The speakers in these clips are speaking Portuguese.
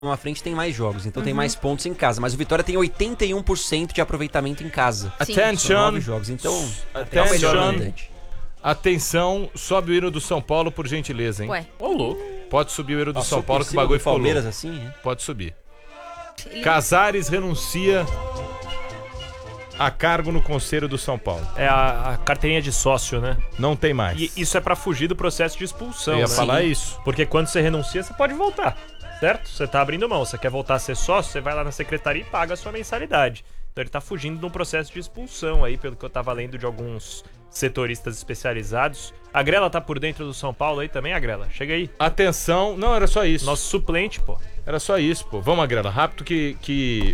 à frente tem mais jogos, então tem mais pontos em casa. Mas o Vitória tem 81% de aproveitamento em casa. Sim. São Attention. 9 jogos, então é o melhor mandante. Atenção, sobe o hino do São Paulo, por gentileza, hein? Ué, Ô, louco. Pode subir o hino do Passou São Paulo por que o cima bagulho do ficou Palmeiras louco. assim, é? Pode subir. ele- Casares renuncia a cargo no Conselho do São Paulo. É a carteirinha de sócio, né? Não tem mais. E isso é pra fugir do processo de expulsão, Eu ia né? falar isso. Porque quando você renuncia, você pode voltar, certo? Você tá abrindo mão, você quer voltar a ser sócio, você vai lá na secretaria e paga a sua mensalidade. Então ele tá fugindo de um processo de expulsão aí, pelo que eu tava lendo de alguns setoristas especializados. A Grela tá por dentro do São Paulo aí também, a Grela? Chega aí. Atenção. Não, era só isso. Nosso suplente, pô. Era só isso, pô. Vamos, Agrela, rápido que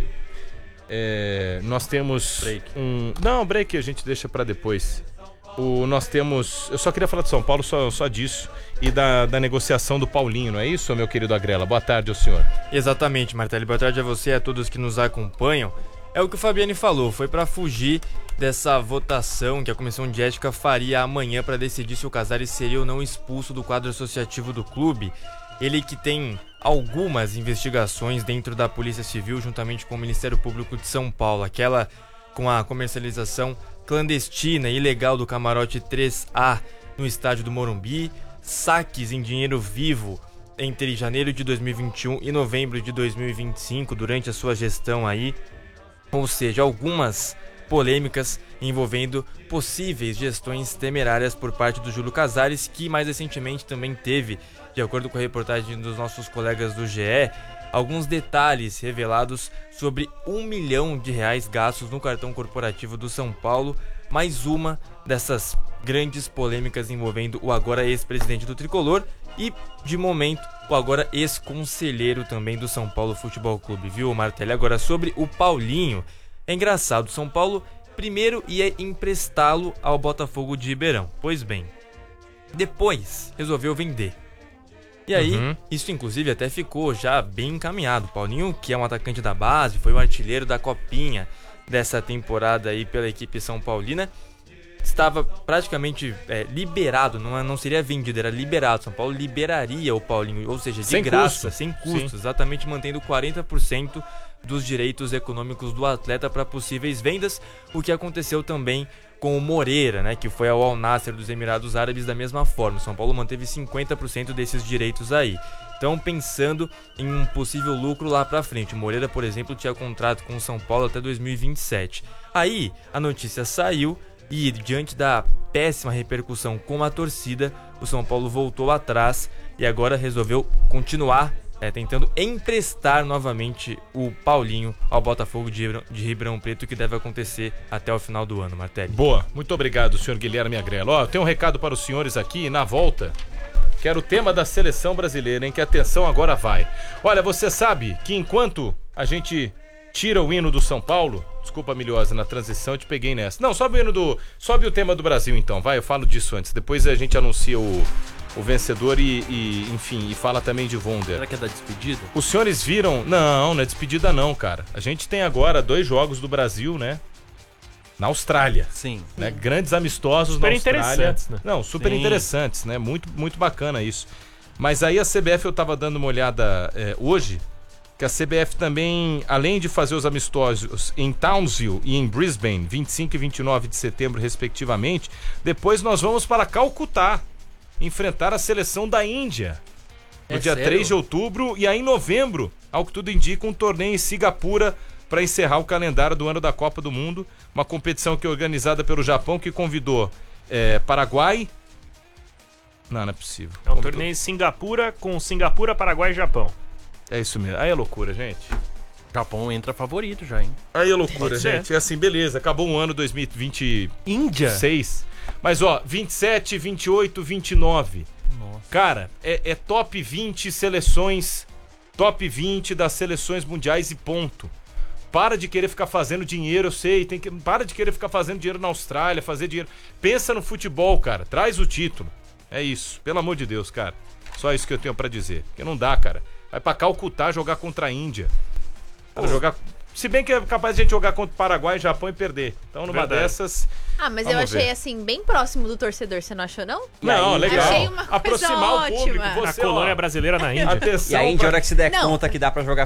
nós temos um... Não, break a gente deixa pra depois. Nós temos... Eu só queria falar de São Paulo, só disso. E da negociação do Paulinho, não é isso, meu querido Agrela? Boa tarde ao senhor. Exatamente, Martelli. Boa tarde a você e a todos que nos acompanham. É o que o Fabiani falou, foi para fugir dessa votação que a Comissão de Ética faria amanhã para decidir se o Casares seria ou não expulso do quadro associativo do clube. Ele que tem algumas investigações dentro da Polícia Civil, juntamente com o Ministério Público de São Paulo. Aquela com a comercialização clandestina e ilegal do camarote 3A no estádio do Morumbi, saques em dinheiro vivo entre janeiro de 2021 e novembro de 2025, durante a sua gestão aí. Ou seja, algumas polêmicas envolvendo possíveis gestões temerárias por parte do Júlio Casares, que mais recentemente também teve, de acordo com a reportagem dos nossos colegas do GE, alguns detalhes revelados sobre R$1 milhão gastos no cartão corporativo do São Paulo, mais uma dessas grandes polêmicas envolvendo o agora ex-presidente do Tricolor e, de momento, o agora ex-conselheiro também do São Paulo Futebol Clube, viu, Martelli? Agora, sobre o Paulinho, é engraçado, São Paulo primeiro ia emprestá-lo ao Botafogo de Ribeirão, pois bem, depois resolveu vender. E aí, isso inclusive até ficou já bem encaminhado. Paulinho, que é um atacante da base, foi o artilheiro da Copinha dessa temporada aí pela equipe São Paulina, estava praticamente liberado, não seria vendido, era liberado. São Paulo liberaria o Paulinho, ou seja, de Sem graça, custo. sem custo, Sim. exatamente mantendo 40% dos direitos econômicos do atleta para possíveis vendas, o que aconteceu também com o Moreira, né, que foi ao Al Nassr dos Emirados Árabes da mesma forma. São Paulo manteve 50% desses direitos aí. Então, pensando em um possível lucro lá pra frente. O Moreira, por exemplo, tinha contrato com o São Paulo até 2027. Aí, a notícia saiu e, diante da péssima repercussão com a torcida, o São Paulo voltou atrás e agora resolveu continuar tentando emprestar novamente o Paulinho ao Botafogo de Ribeirão Preto, que deve acontecer até o final do ano, Martelli. Boa, muito obrigado, senhor Guilherme Agrela. Ó, tem um recado para os senhores aqui, na volta, que era o tema da seleção brasileira, hein? Que atenção agora vai. Olha, você sabe que enquanto a gente tira o hino do São Paulo... Desculpa, Milhosa, na transição eu te peguei nessa. Não, sobe o tema do Brasil então, vai, eu falo disso antes. Depois a gente anuncia o vencedor enfim, e fala também de Wonder. Será que é da despedida? Os senhores viram... Não é despedida não, cara. A gente tem agora 2 jogos do Brasil, né? Na Austrália. Sim. Né? Grandes amistosos Super na Austrália. interessantes, né? Não, super Sim. interessantes, né? Muito, muito bacana isso. Mas aí a CBF, eu tava dando uma olhada hoje, que a CBF também, além de fazer os amistosos em Townsville e em Brisbane, 25 e 29 de setembro, respectivamente, depois nós vamos para Calcutá enfrentar a seleção da Índia no dia sério? 3 de outubro, e aí em novembro, ao que tudo indica, um torneio em Singapura para encerrar o calendário do ano da Copa do Mundo, uma competição que é organizada pelo Japão, que convidou Paraguai. Não é possível. É um torneio em Singapura, com Singapura, Paraguai e Japão. É isso mesmo. Aí é loucura, gente. Japão entra favorito já, hein? Aí é loucura, Pode ser. gente. É assim, beleza. Acabou o ano 2026. Índia? Mas, ó, 27, 28, 29. Nossa. Cara, é top 20 seleções. Top 20 das seleções mundiais e ponto. Para de querer ficar fazendo dinheiro, eu sei. Para de querer ficar fazendo dinheiro na Austrália, fazer dinheiro. Pensa no futebol, cara. Traz o título. É isso. Pelo amor de Deus, cara. Só isso que eu tenho pra dizer. Porque não dá, cara. Vai pra Calcutá jogar contra a Índia. Cara, jogar Se bem que é capaz de a gente jogar contra o Paraguai e Japão e perder. Então, numa Verdade. dessas... Ah, mas Vamos eu achei ver. assim, bem próximo do torcedor, você não achou, não? Não, aí, legal. achei uma coisa Aproximar o público. ótima. Na Você, colônia ó, brasileira na Índia. atenção E aí, de pra- hora que se der Não. conta que dá pra jogar